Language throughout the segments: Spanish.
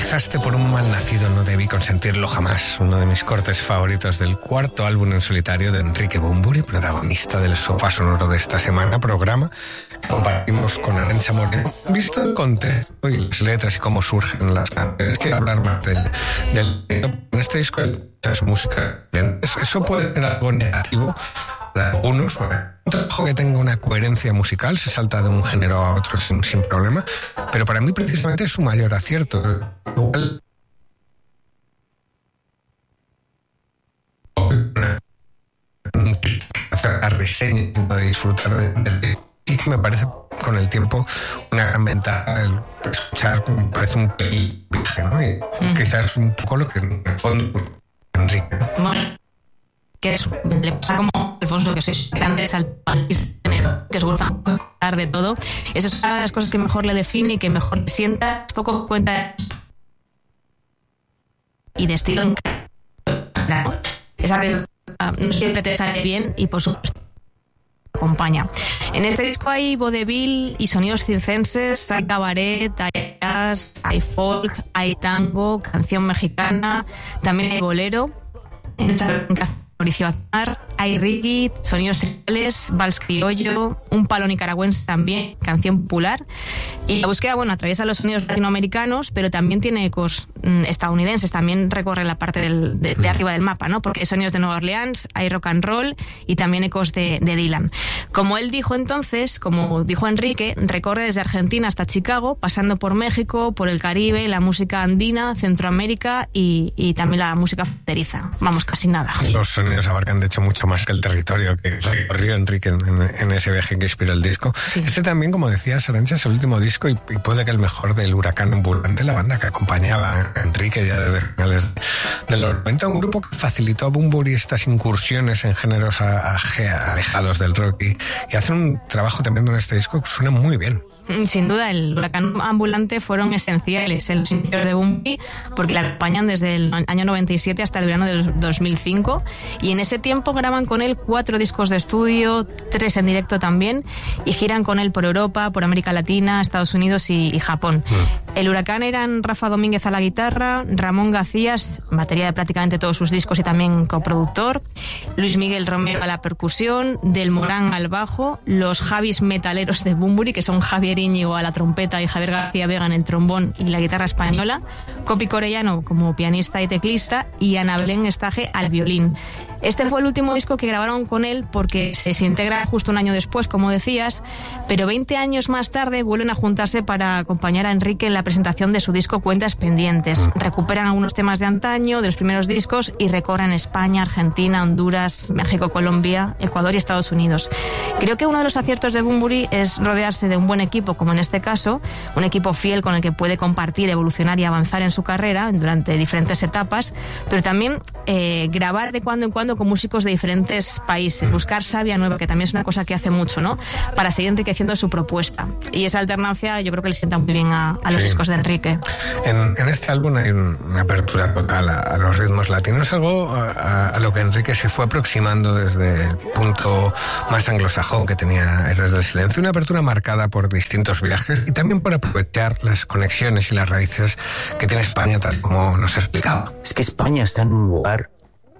empezaste por un mal nacido, no debí consentirlo jamás. Uno de mis cortes favoritos del cuarto álbum en solitario de Enrique Bunbury, protagonista del sofá sonoro de esta semana, programa que compartimos con Arantxa Moreno. Visto el contexto y las letras y cómo surgen las canciones, quiero hablar más del en este disco es música. Eso puede ser algo negativo para algunos. Un trabajo que tenga una coherencia musical, se salta de un género a otro sin problema, pero para mí precisamente es su mayor acierto. Igual hacer la reseña y disfrutar de y que me parece con el tiempo una gran ventaja el escuchar, me parece un pelín virgen, ¿no? Y quizás un poco lo que en el fondo Enrique. Bueno, que es, le pasa como Alfonso, que sois grandes al país, que os gusta hablar de todo. Esa es una de las cosas que mejor le define y que mejor le sienta. Poco cuenta y de estilo. Esa no siempre te sale bien y por supuesto acompaña. En este disco hay vodevil y sonidos circenses, hay cabaret, hay jazz, hay folk, hay tango, canción mexicana, también hay bolero, Mauricio Aznar, hay reggae, sonidos tribales, vals criollo, un palo nicaragüense también, canción popular. Y la búsqueda, bueno, atraviesa los sonidos latinoamericanos, pero también tiene ecos estadounidenses, también recorre la parte de arriba del mapa, ¿no? Porque hay sonidos de Nueva Orleans, hay rock and roll y también ecos de Dylan. Como él dijo entonces, como dijo Enrique, recorre desde Argentina hasta Chicago, pasando por México, por el Caribe, la música andina, Centroamérica y también la música fronteriza. Vamos, casi nada. Los sonidos abarcan de hecho mucho más que el territorio que recorrió Enrique en ese viaje que inspiró el disco. Sí. Este también, como decías, Arantxa, es el último disco y puede que el mejor del Huracán Ambulante, la banda que acompañaba a Enrique ya desde finales de los 90, un grupo que facilitó a Bunbury estas incursiones en géneros alejados del rock y hace un trabajo también en este disco que suena muy bien. Sin duda, el Huracán Ambulante fueron esenciales en los inicios de Bunbury porque la acompañan desde el año 97 hasta el verano del 2005 y en ese tiempo graban con él 4 discos de estudio, 3 en directo también y giran con él por Europa, por América Latina, Estados Unidos y Japón. El Huracán eran Rafa Domínguez a la guitarra, Ramón Gacías, batería de prácticamente todos sus discos y también coproductor, Luis Miguel Romero a la percusión, Del Morán al bajo, los Javis metaleros de Bunbury, que son Javier Íñigo a la trompeta y Javier García Vega en el trombón y la guitarra española, Copi Corellano como pianista y teclista y Ana Belén Estaje al violín. Este fue el último disco que grabaron con él porque se integra justo un año después, como decías, pero 20 años más tarde vuelven a juntarse para acompañar a Enrique en la presentación de su disco Cuentas Pendientes. Recuperan algunos temas de antaño, de los primeros discos, y recorren España, Argentina, Honduras, México, Colombia, Ecuador y Estados Unidos. Creo que uno de los aciertos de Bunbury es rodearse de un buen equipo, como en este caso, un equipo fiel con el que puede compartir, evolucionar y avanzar en su carrera durante diferentes etapas, pero también grabar de cuando en cuando con músicos de diferentes países, buscar savia nueva, que también es una cosa que hace mucho, ¿no? Para seguir enriqueciendo su propuesta. Y esa alternancia yo creo que le sienta muy bien a los discos de Enrique. En este álbum hay una apertura total a los ritmos latinos, algo a lo que Enrique se fue aproximando desde el punto más anglosajón que tenía Héroes del Silencio, una apertura marcada por distintos viajes y también por aprovechar las conexiones y las raíces que tiene España, tal como nos explicaba. Es que España está en un lugar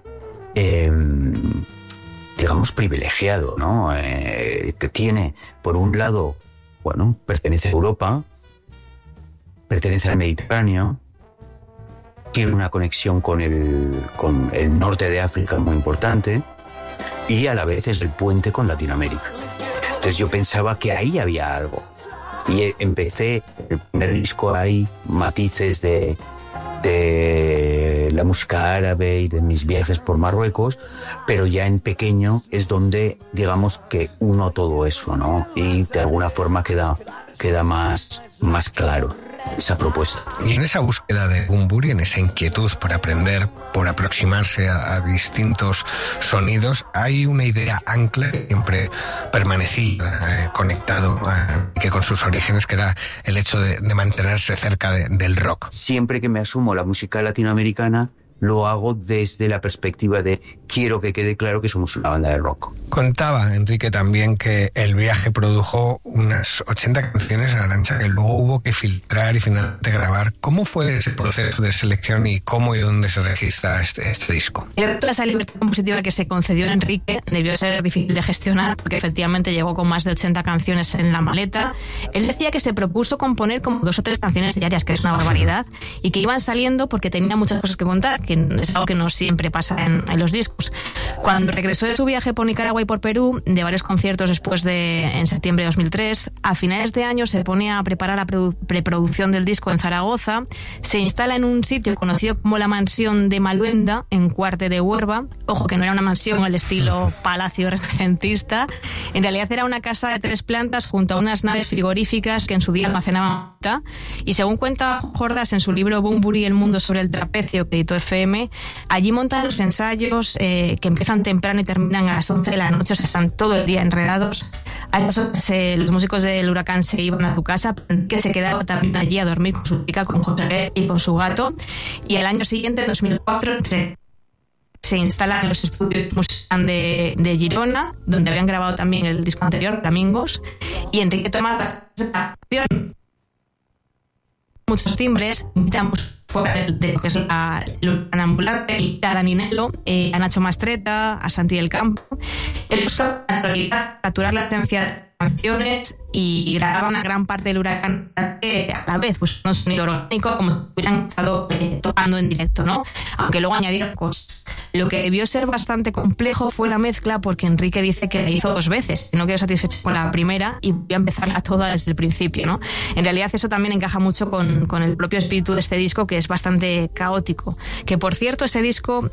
digamos privilegiado, ¿no? Que tiene, por un lado, bueno, pertenece a Europa, pertenece al Mediterráneo, tiene una conexión con el norte de África muy importante y a la vez es el puente con Latinoamérica. Entonces yo pensaba que ahí había algo y empecé, el primer disco hay matices de la música árabe y de mis viajes por Marruecos, pero ya en pequeño es donde, digamos, que uno todo eso, ¿no? Y de alguna forma queda más claro esa propuesta. Y en esa búsqueda de Bunbury, en esa inquietud por aprender, por aproximarse a distintos sonidos, hay una idea ancla que siempre permanecía conectado que con sus orígenes, que era el hecho de mantenerse cerca del rock. Siempre que me asumo la música latinoamericana, lo hago desde la perspectiva de quiero que quede claro que somos una banda de rock. Contaba Enrique también que el viaje produjo unas 80 canciones, Arantxa, que luego hubo que filtrar y finalmente grabar. ¿Cómo fue ese proceso de selección y cómo y dónde se registra este disco? Toda esa libertad compositiva que se concedió a Enrique debió ser difícil de gestionar, porque efectivamente llegó con más de 80 canciones en la maleta. Él decía que se propuso componer como 2 o 3 canciones diarias, que es una barbaridad, y que iban saliendo porque tenía muchas cosas que contar, que es algo que no siempre pasa en los discos. Cuando regresó de su viaje por Nicaragua y por Perú, de varios conciertos después en septiembre de 2003, a finales de año se pone a preparar la preproducción del disco en Zaragoza, se instala en un sitio conocido como la Mansión de Maluenda, en Cuarte de Huerva. Ojo, que no era una mansión al estilo palacio renacentista, en realidad era una casa de 3 plantas junto a unas naves frigoríficas que en su día almacenaban, y según cuenta Jordás en su libro Bunbury, el mundo sobre el trapecio, que editó FM, allí montan los ensayos que empiezan temprano y terminan a las 11 de la noche, o sea, están todo el día enredados. A esas horas los músicos del Huracán se iban a su casa, que se quedaba también allí a dormir con su chica, con José y con su gato, y al año siguiente, en 2004, se instalan en los estudios musicales de Girona, donde habían grabado también el disco anterior, Flamingos, y Enrique toma la canción. Muchos timbres, invitamos fuera de lo que es el ambulante, a Dani Nelo, a Nacho Mastreta, a Santi del Campo. Él buscaba en realidad capturar la esencia de canciones y grababa una gran parte del Huracán a la vez, pues un sonido orgánico como si hubieran estado tocando en directo, ¿no? Aunque luego añadieron cosas. Lo que debió ser bastante complejo fue la mezcla, porque Enrique dice que la hizo 2 veces, no quedó satisfecho con la primera y voy a empezar a toda desde el principio, ¿no? En realidad eso también encaja mucho con el propio espíritu de este disco, que es bastante caótico. Que por cierto, ese disco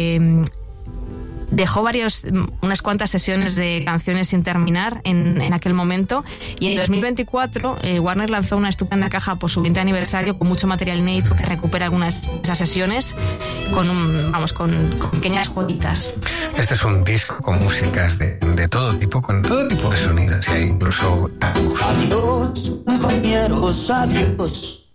dejó unas cuantas sesiones de canciones sin terminar en aquel momento, y en 2024 Warner lanzó una estupenda caja por su 20 aniversario con mucho material inédito que recupera algunas de esas sesiones con pequeñas joyitas. Este es un disco con músicas de todo tipo, con todo tipo de sonidos, y hay incluso tangos. Adiós, compañeros, adiós.